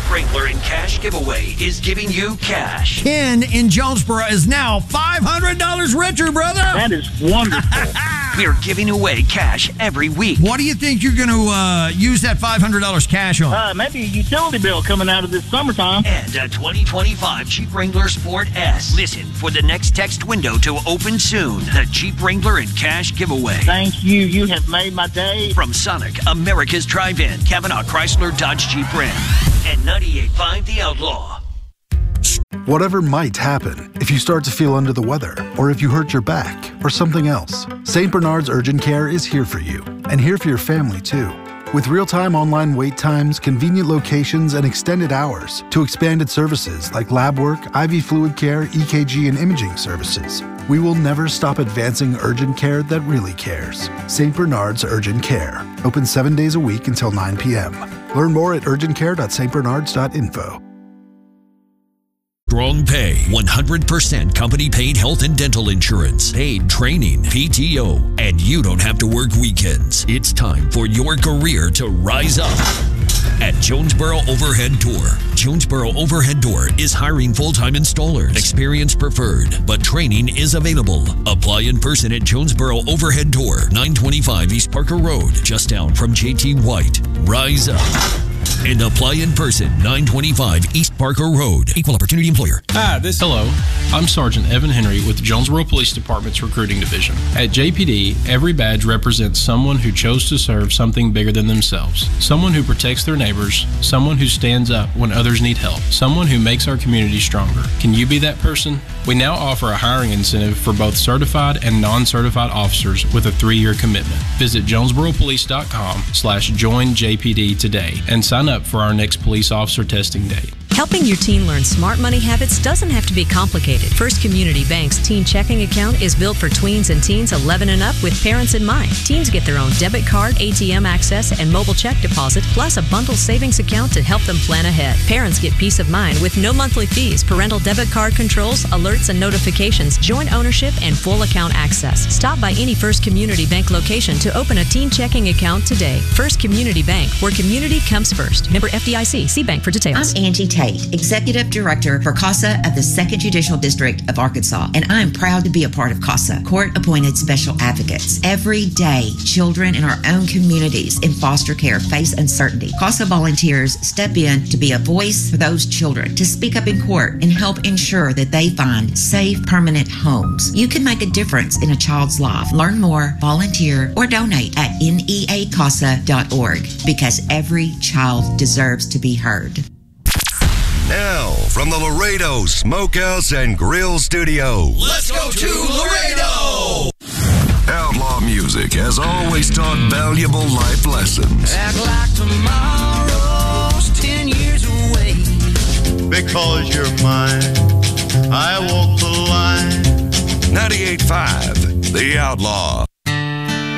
Wrangler and Cash giveaway is giving you cash. Ken in Jonesboro is now $500 richer, brother. That is wonderful. We're giving away cash every week. What do you think you're going to use that $500 cash on? Maybe a utility bill coming out of this summertime. And a 2025 Jeep Wrangler Sport S. Listen for the next text window to open soon. The Jeep Wrangler and Cash giveaway. Thank you. You have made my day. From Sonic, America's Drive-In, Kavanaugh Chrysler Dodge Jeep Ram, and 98.5 The Outlaw. Whatever might happen, if you start to feel under the weather, or if you hurt your back, or something else, St. Bernard's Urgent Care is here for you, and here for your family too. With real-time online wait times, convenient locations, and extended hours to expanded services like lab work, IV fluid care, EKG, and imaging services, we will never stop advancing urgent care that really cares. St. Bernard's Urgent Care. Open 7 days a week until 9 p.m. Learn more at urgentcare.stbernards.info. Strong Pay, 100% company-paid health and dental insurance, paid training, PTO, and you don't have to work weekends. It's time for your career to rise up. At Jonesboro Overhead Door. Jonesboro Overhead Door is hiring full-time installers. Experience preferred, but training is available. Apply in person at Jonesboro Overhead Door, 925 East Parker Road, just down from J.T. White. Rise up. And apply in person, 925 East Parker Road. Equal Opportunity Employer. Hello. I'm Sergeant Evan Henry with Jonesboro Police Department's Recruiting Division. At JPD, every badge represents someone who chose to serve something bigger than themselves. Someone who protects their neighbors. Someone who stands up when others need help. Someone who makes our community stronger. Can you be that person? We now offer a hiring incentive for both certified and non-certified officers with a 3-year commitment. Visit jonesboropolice.com/joinjpd today and sign up for our next police officer testing date. Helping your teen learn smart money habits doesn't have to be complicated. First Community Bank's teen checking account is built for tweens and teens 11 and up with parents in mind. Teens get their own debit card, ATM access, and mobile check deposit, plus a bundle savings account to help them plan ahead. Parents get peace of mind with no monthly fees, parental debit card controls, alerts and notifications, joint ownership, and full account access. Stop by any First Community Bank location to open a teen checking account today. First Community Bank, where community comes first. Member FDIC. See bank for details. I'm Angie Tate, Executive Director for CASA of the 2nd Judicial District of Arkansas, and I am proud to be a part of CASA, Court-Appointed Special Advocates. Every day, children in our own communities in foster care face uncertainty. CASA volunteers step in to be a voice for those children, to speak up in court and help ensure that they find safe, permanent homes. You can make a difference in a child's life. Learn more, volunteer, or donate at neacasa.org, because every child deserves to be heard. Now, from the Laredo Smokehouse and Grill Studio. Let's go to Laredo! Outlaw music has always taught valuable life lessons. Act like tomorrow's 10 years away. Because you're mine, I walk the line. 98.5, The Outlaw.